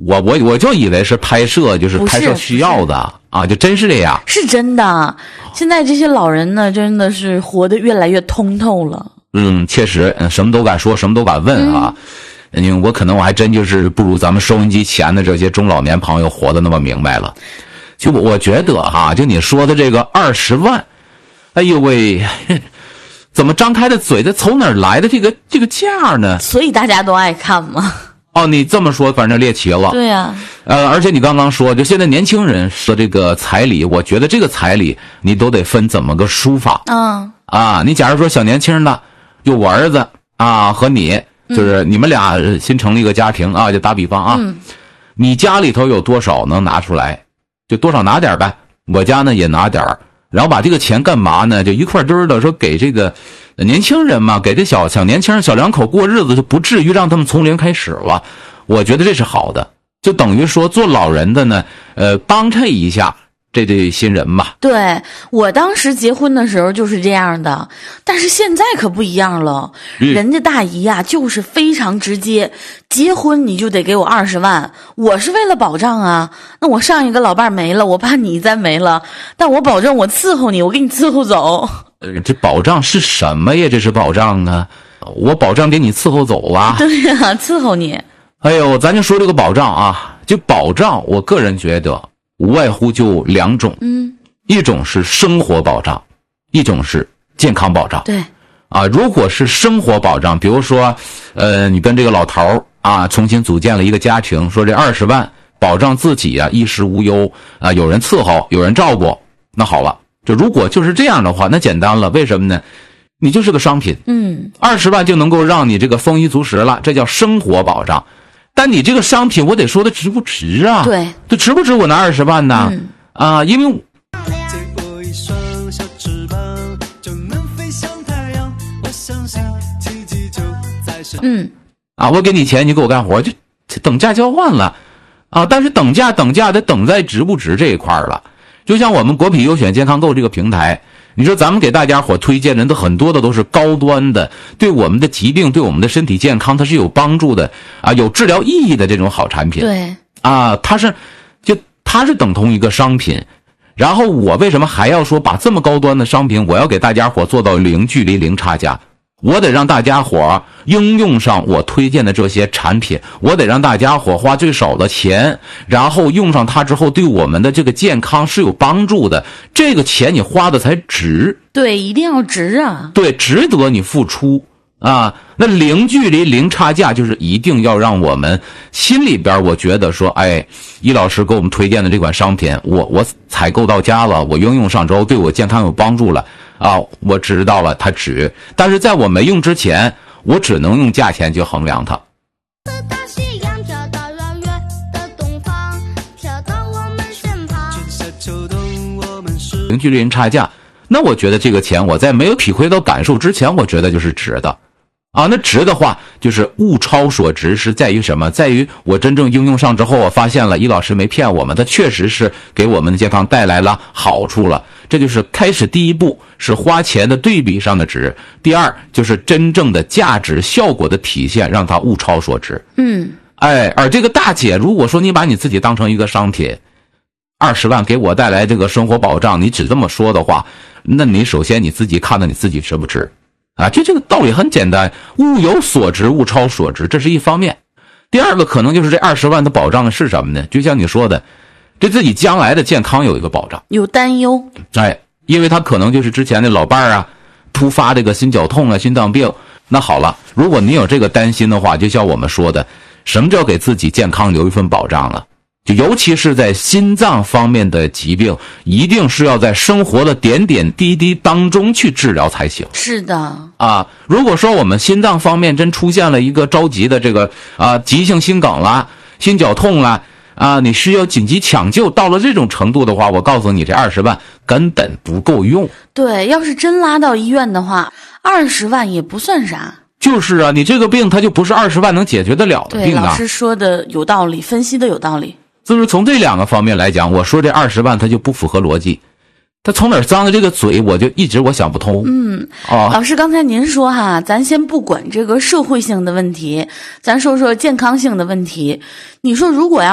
我就以为是拍摄，就是拍摄需要的啊，就真是这样。 是真的，现在这些老人呢，真的是活得越来越通透了。 确实，什么都敢说，什么都敢问啊。因为我还真就是不如咱们收音机前的这些中老年朋友活得那么明白了。就我觉得哈，就你说的这个20万，哎呦喂，怎么张开的嘴，这从哪儿来的这个价呢？ 所以大家都爱看嘛。 哦，你这么说，反正猎奇了。 对呀。 而且你刚刚说，就现在年轻人说这个彩礼，我觉得这个彩礼你都得分怎么个输法。你假如说小年轻的，就我儿子啊和你，就是你们俩新成立一个家庭啊，就打比方啊，你家里头有多少能拿出来，就多少拿点呗。我家呢也拿点儿，然后把这个钱干嘛呢？就一块堆儿的说给这个年轻人嘛，给这小年轻人小两口过日子，就不至于让他们从零开始了。我觉得这是好的，就等于说做老人的呢，帮衬一下这新人嘛。 对，我当时结婚的时候就是这样的，但是现在可不一样了。人家大姨呀，就是非常直接，结婚你就得给我20万，我是为了保障啊。那我上一个老伴没了，我怕你再没了，但我保证我伺候你，我给你伺候走。 这保障是什么呀？这是保障啊！我保障给你伺候走了。 对呀，伺候你。 哎呦，咱就说这个保障啊，就保障，我个人觉得无外乎就2种，一种是生活保障，一种是健康保障。 对， 如果是生活保障，比如说，你跟这个老头啊重新组建了一个家庭，说这20万保障自己啊衣食无忧啊，有人伺候，有人照顾，那好了。就如果就是这样的话，那简单了，为什么呢？你就是个商品，20万就能够让你这个丰衣足食了，这叫生活保障。但你这个商品，我得说的值不值啊？ 对， 这值不值我拿20万呢？因为我给你钱，你给我干活，就等价交换了啊。但是等价得等在值不值这一块了。就像我们国品优选健康购这个平台，你说咱们给大家伙推荐的很多的都是高端的，对我们的疾病，对我们的身体健康它是有帮助的啊，有治疗意义的这种好产品。 对啊，它是等同一个商品。然后我为什么还要说把这么高端的商品我要给大家伙做到零距离零差价？我得让大家伙应用上我推荐的这些产品，我得让大家伙花最少的钱，然后用上它之后对我们的这个健康是有帮助的，这个钱你花的才值。 对，一定要值啊。 对，值得你付出啊。那零距离零差价就是一定要让我们心里边，我觉得说，哎，易老师给我们推荐的这款商品，我采购到家了，我应用上之后对我健康有帮助了啊，我知道了它值。但是在我没用之前，我只能用价钱去衡量它。零距离零差价，那我觉得这个钱我在没有体会到感受之前，我觉得就是值的啊。那值的话就是物超所值，是在于什么？在于我真正应用上之后，我发现了易老师没骗我们，他确实是给我们的健康带来了好处了。这就是开始第一步，是花钱的对比上的值。第二就是真正的价值效果的体现，让它物超所值。而这个大姐，如果说你把你自己当成一个商品，20万给我带来这个生活保障，你只这么说的话，那你首先你自己看到你自己值不值啊？这个道理很简单，物有所值，物超所值，这是一方面。第二个可能就是这20万的保障是什么呢？就像你说的，对自己将来的健康有一个保障， 有担忧。 因为他可能就是之前的老伴儿啊，突发这个心绞痛啊、心脏病。那好了，如果你有这个担心的话，就像我们说的，什么叫给自己健康留一份保障了？就尤其是在心脏方面的疾病，一定是要在生活的点点滴滴当中去治疗才行。 是的啊，如果说我们心脏方面真出现了一个着急的这个急性心梗啦、心绞痛啦啊，你需要紧急抢救，到了这种程度的话，我告诉你，这20万根本不够用。 对，要是真拉到医院的话，20万也不算啥。 就是啊，你这个病它就不是20万能解决得了的病啊。 对，老师说的有道理，分析的有道理。 就是从这2个方面来讲，我说这20万它就不符合逻辑，他从哪儿张的这个嘴，我就一直我想不通。 老师，刚才您说哈，咱先不管这个社会性的问题，咱说说健康性的问题。你说如果要